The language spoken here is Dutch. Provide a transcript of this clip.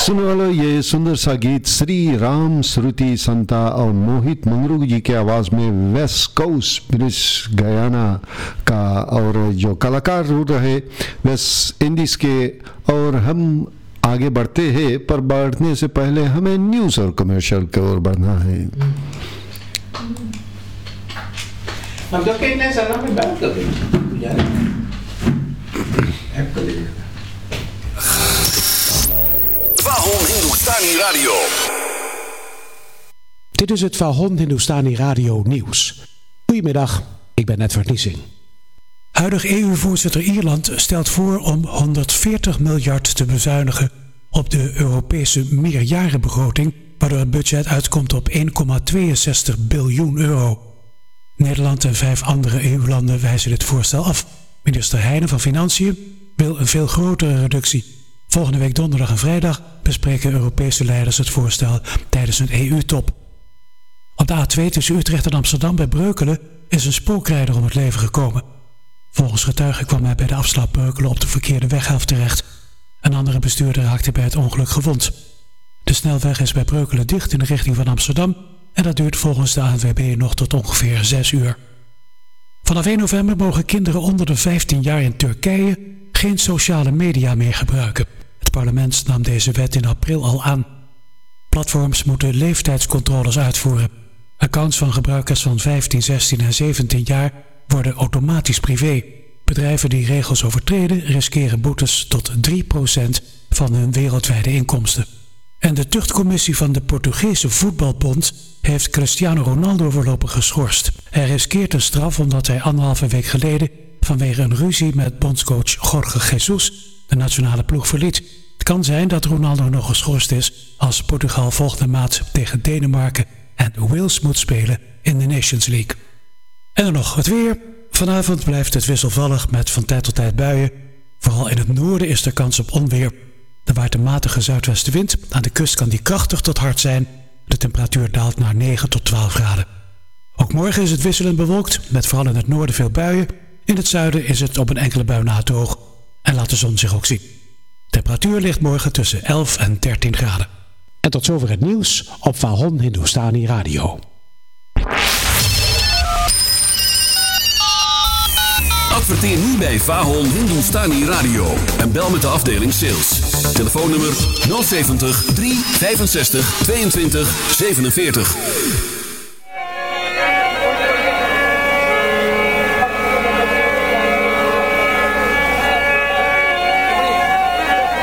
सुनने वालों ये सुंदर सा गीत श्री राम श्रुति संता और मोहित मंगरू जी की आवाज़ में वेस्ट कोस्ट ब्रिटिश गयाना का और जो कलाकार रहे वेस्ट इंडीज़ के। और हम आगे बढ़ते हैं पर बढ़ने से पहले हमें न्यूज़ और कमर्शियल की ओर बढ़ना है। हम तो कहने साला में बात कर रहे हैं यार ऐप कर लीजिए। Vahon Hindustani Radio. Dit is het Vahon Hindustani Radio nieuws. Goedemiddag, ik ben Edward Niesing. Huidig EU-voorzitter Ierland stelt voor om 140 miljard te bezuinigen op de Europese meerjarenbegroting, waardoor het budget uitkomt op 1,62 biljoen euro. Nederland en 5 andere EU-landen wijzen dit voorstel af. Minister Heijnen van Financiën wil een veel grotere reductie. Volgende week donderdag en vrijdag bespreken Europese leiders het voorstel tijdens een EU-top. Op de A2 tussen Utrecht en Amsterdam bij Breukelen is een spookrijder om het leven gekomen. Volgens getuigen kwam hij bij de afslag Breukelen op de verkeerde weghelft terecht. Een andere bestuurder raakte bij het ongeluk gewond. De snelweg is bij Breukelen dicht in de richting van Amsterdam en dat duurt volgens de ANWB nog tot ongeveer 6 uur. Vanaf 1 november mogen kinderen onder de 15 jaar in Turkije geen sociale media meer gebruiken. Het parlement nam deze wet in april al aan. Platforms moeten leeftijdscontroles uitvoeren. Accounts van gebruikers van 15, 16 en 17 jaar worden automatisch privé. Bedrijven die regels overtreden riskeren boetes tot 3% van hun wereldwijde inkomsten. En de tuchtcommissie van de Portugese voetbalbond heeft Cristiano Ronaldo voorlopig geschorst. Hij riskeert een straf omdat hij 1,5 week geleden vanwege een ruzie met bondscoach Jorge Jesus de nationale ploeg verliet. Het kan zijn dat Ronaldo nog geschorst is als Portugal volgende maand tegen Denemarken en Wales moet spelen in de Nations League. En dan nog het weer. Vanavond blijft het wisselvallig met van tijd tot tijd buien. Vooral in het noorden is er kans op onweer. Er waait een matige zuidwestenwind. Aan de kust kan die krachtig tot hard zijn. De temperatuur daalt naar 9 tot 12 graden. Ook morgen is het wisselend bewolkt, met vooral in het noorden veel buien. In het zuiden is het op een enkele bui na droog en laat de zon zich ook zien. Temperatuur ligt morgen tussen 11 en 13 graden. En tot zover het nieuws op Vahon Hindustani Radio. Adverteer nu bij Vahon Hindustani Radio en bel met de afdeling sales. Telefoonnummer 070 365 22 47.